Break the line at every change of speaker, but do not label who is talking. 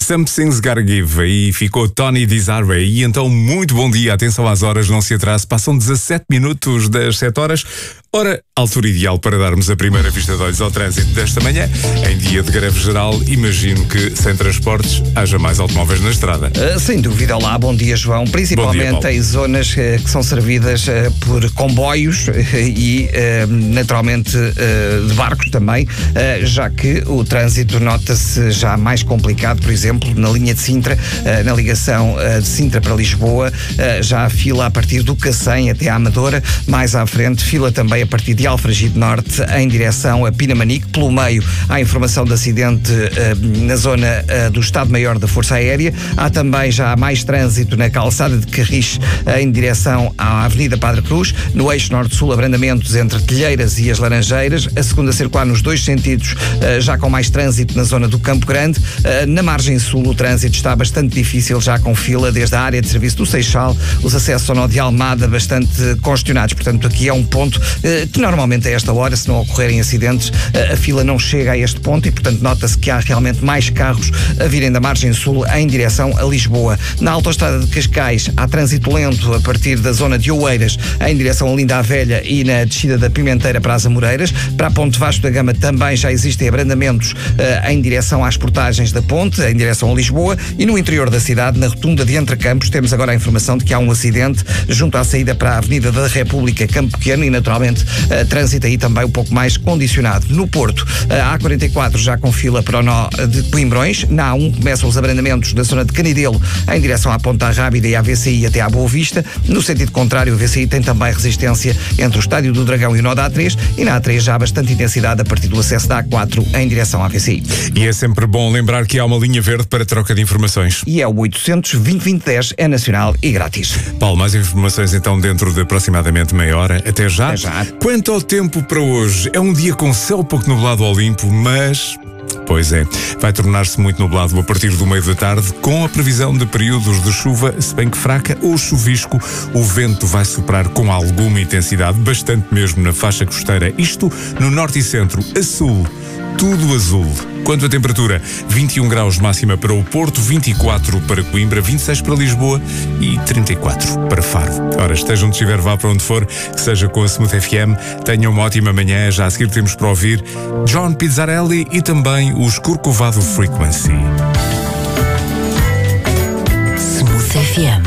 Something's Gotta Give. Aí ficou Tony Desiree. E então, muito bom dia. Atenção às horas, não se atrase. Passam 17 minutos das 7 horas. Ora, altura ideal para darmos a primeira vista de olhos ao trânsito desta manhã. Em dia de greve geral, imagino que sem transportes haja mais automóveis na estrada.
Sem dúvida. Olá, bom dia, João. Principalmente em zonas que são servidas por comboios e naturalmente de barcos também, já que o trânsito nota-se já mais complicado, por exemplo, na linha de Sintra, na ligação de Sintra para Lisboa, já há fila a partir do Cacém até à Amadora, mais à frente, fila também a partir de Alfragide Norte em direção a Pinamanique. Pelo meio há informação de acidente na zona do Estado-Maior da Força Aérea. Há também já mais trânsito na calçada de Carris em direção à Avenida Padre Cruz. No eixo norte-sul, abrandamentos entre Telheiras e as Laranjeiras. A segunda circular nos dois sentidos, já com mais trânsito na zona do Campo Grande. Na margem sul, o trânsito está bastante difícil, já com fila desde a área de serviço do Seixal. Os acessos ao nó de Almada bastante congestionados. Portanto, aqui é um ponto que normalmente a esta hora, se não ocorrerem acidentes, a fila não chega a este ponto e, portanto, nota-se que há realmente mais carros a virem da margem sul em direção a Lisboa. Na autoestrada de Cascais há trânsito lento a partir da zona de Oeiras em direção a Linda a Velha e na descida da Pimenteira para as Amoreiras. Para a Ponte Vasco da Gama também já existem abrandamentos em direção às portagens da ponte, em direção a Lisboa, e no interior da cidade, na rotunda de Entrecampos, temos agora a informação de que há um acidente junto à saída para a Avenida da República, Campo Pequeno, e naturalmente trânsito aí também um pouco mais condicionado. No Porto, a A44 já com fila para o nó de Coimbrões. Na A1 começam os abrandamentos da zona de Canidelo em direção à Ponta Rábida e à VCI até à Boa Vista. No sentido contrário, a VCI tem também resistência entre o Estádio do Dragão e o nó da A3, e na A3 já há bastante intensidade a partir do acesso da A4 em direção à VCI.
E é sempre bom lembrar que há uma linha verde para troca de informações.
E é o 800-2020-10, é nacional e grátis.
Paulo, mais informações então dentro de aproximadamente meia hora. Até já.
Até já.
Quanto ao tempo para hoje, é um dia com céu pouco nublado ao limpo, mas... Pois é, vai tornar-se muito nublado a partir do meio da tarde, com a previsão de períodos de chuva, se bem que fraca ou chuvisco. O vento vai soprar com alguma intensidade, bastante mesmo na faixa costeira, isto no norte e centro, a sul, tudo azul. Quanto à temperatura, 21 graus máxima para o Porto, 24 para Coimbra, 26 para Lisboa e 34 para Faro. Ora, esteja onde estiver, vá para onde for, que seja com a Smooth FM. Tenham uma ótima manhã. Já a seguir temos para ouvir John Pizzarelli e também os Corcovado Frequency.
Smooth FM.